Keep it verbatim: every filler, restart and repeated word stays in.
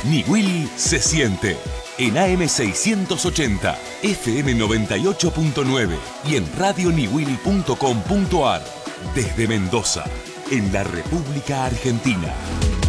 Niwil se siente. En A M seiscientos ochenta, F M noventa y ocho punto nueve y en radio niwil punto com punto ar. Desde Mendoza, en la República Argentina.